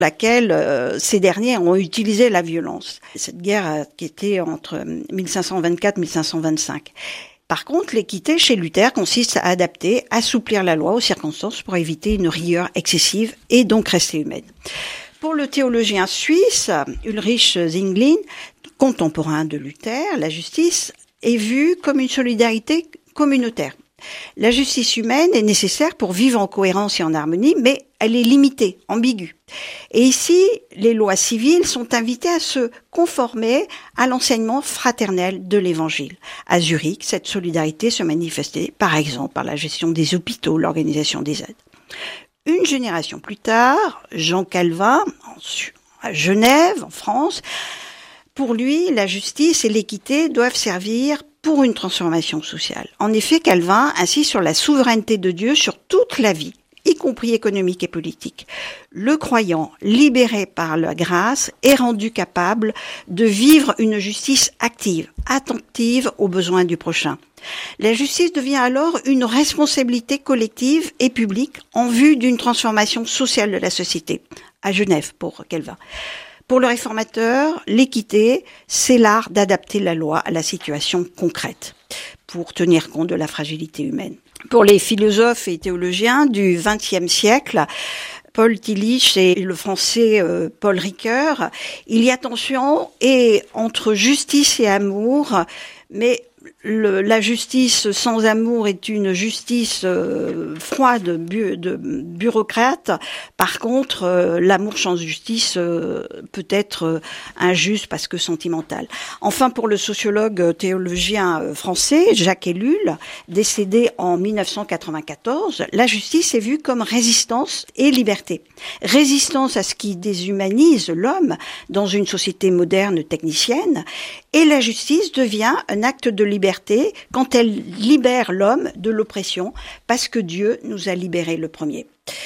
laquelle ces derniers ont utilisé la violence. Cette guerre qui était entre 1524 et 1525. Par contre, l'équité chez Luther consiste à adapter, assouplir la loi aux circonstances pour éviter une rigueur excessive et donc rester humaine. Pour le théologien suisse Ulrich Zwingli, contemporain de Luther, la justice est vue comme une solidarité communautaire. La justice humaine est nécessaire pour vivre en cohérence et en harmonie, mais elle est limitée, ambiguë. Et ici, les lois civiles sont invitées à se conformer à l'enseignement fraternel de l'Évangile. À Zurich, cette solidarité se manifestait, par exemple, par la gestion des hôpitaux, l'organisation des aides. Une génération plus tard, Jean Calvin, à Genève, en France, pour lui, la justice et l'équité doivent servir pour une transformation sociale. En effet, Calvin insiste sur la souveraineté de Dieu sur toute la vie, y compris économique et politique. Le croyant, libéré par la grâce, est rendu capable de vivre une justice active, attentive aux besoins du prochain. La justice devient alors une responsabilité collective et publique en vue d'une transformation sociale de la société. À Genève, pour Calvin. Pour le réformateur, l'équité, c'est l'art d'adapter la loi à la situation concrète pour tenir compte de la fragilité humaine. Pour les philosophes et théologiens du XXe siècle, Paul Tillich et le français Paul Ricoeur, il y a tension entre justice et amour, mais la justice sans amour est une justice froide de bureaucrate. Par contre, l'amour sans justice peut être injuste parce que sentimental. Enfin, pour le sociologue théologien français Jacques Ellul, décédé en 1994, la justice est vue comme résistance et liberté. Résistance à ce qui déshumanise l'homme dans une société moderne technicienne, et la justice devient un acte de liberté quand elle libère l'homme de l'oppression, parce que Dieu nous a libérés le premier.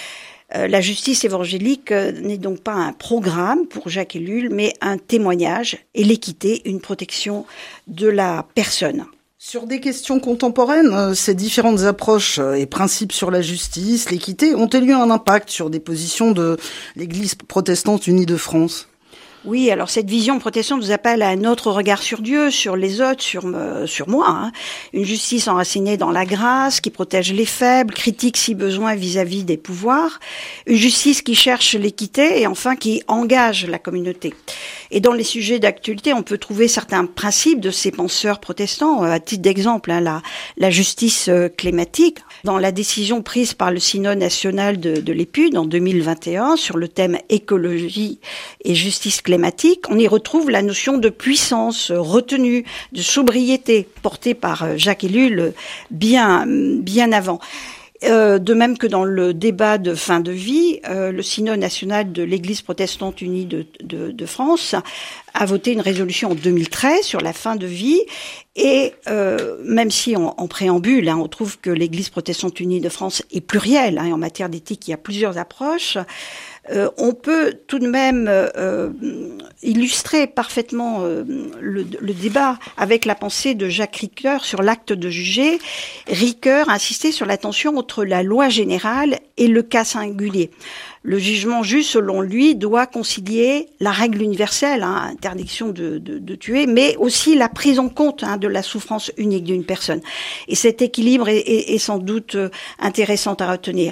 La justice évangélique n'est donc pas un programme pour Jacques Ellul, mais un témoignage, et l'équité, une protection de la personne. Sur des questions contemporaines, ces différentes approches et principes sur la justice, l'équité, ont-elles eu un impact sur des positions de l'Église protestante unie de France ? Oui, alors cette vision protestante nous appelle à un autre regard sur Dieu, sur les autres, sur moi. Hein. Une justice enracinée dans la grâce, qui protège les faibles, critique si besoin vis-à-vis des pouvoirs. Une justice qui cherche l'équité et enfin qui engage la communauté. Et dans les sujets d'actualité, on peut trouver certains principes de ces penseurs protestants. À titre d'exemple, la justice climatique. Dans la décision prise par le Synode national de l'EPUD en 2021 sur le thème écologie et justice climatique, on y retrouve la notion de puissance retenue, de sobriété, portée par Jacques Ellul bien avant. De même que dans le débat de fin de vie, le Synode national de l'Église protestante unie de France a voté une résolution en 2013 sur la fin de vie. Et même si en préambule, on trouve que l'Église protestante unie de France est plurielle, en matière d'éthique, il y a plusieurs approches. On peut tout de même illustrer parfaitement le débat avec la pensée de Jacques Ricoeur sur l'acte de juger. Ricoeur insistait sur la tension entre la loi générale et le cas singulier. Le jugement juste, selon lui, doit concilier la règle universelle, interdiction de tuer, mais aussi la prise en compte de la souffrance unique d'une personne. Et cet équilibre est sans doute intéressant à retenir.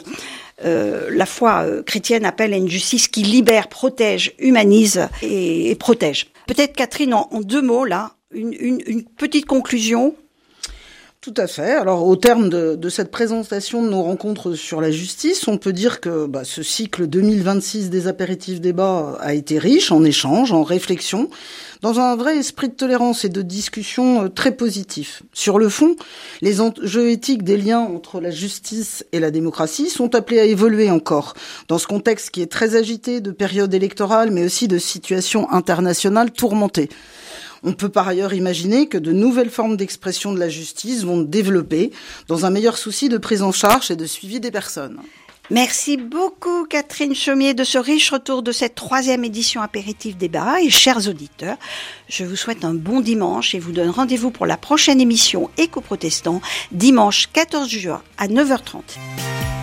La foi chrétienne appelle à une justice qui libère, protège, humanise et protège. Peut-être, Catherine, en deux mots, là, une petite conclusion. Tout à fait. Alors, au terme de cette présentation de nos rencontres sur la justice, on peut dire que ce cycle 2026 des apéritifs débats a été riche en échanges, en réflexions, dans un vrai esprit de tolérance et de discussion très positif. Sur le fond, les enjeux éthiques des liens entre la justice et la démocratie sont appelés à évoluer encore, dans ce contexte qui est très agité de période électorale, mais aussi de situations internationales tourmentées. On peut par ailleurs imaginer que de nouvelles formes d'expression de la justice vont développer dans un meilleur souci de prise en charge et de suivi des personnes. Merci beaucoup Catherine Chaumier de ce riche retour de cette 3e édition Apéritif Débat. Et chers auditeurs, je vous souhaite un bon dimanche et vous donne rendez-vous pour la prochaine émission Éco-Protestant, dimanche 14 juin à 9h30.